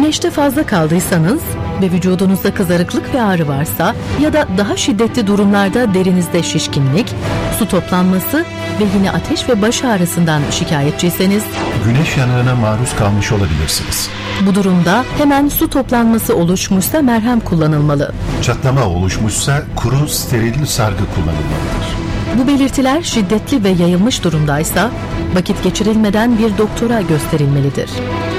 Güneşte fazla kaldıysanız ve vücudunuzda kızarıklık ve ağrı varsa ya da daha şiddetli durumlarda derinizde şişkinlik, su toplanması ve yine ateş ve baş ağrısından şikayetçiyseniz güneş yanığına maruz kalmış olabilirsiniz. bu durumda hemen su toplanması oluşmuşsa merhem kullanılmalı. Çatlama oluşmuşsa kuru steril sargı kullanılmalıdır. Bu belirtiler şiddetli ve yayılmış durumdaysa vakit geçirilmeden bir doktora gösterilmelidir.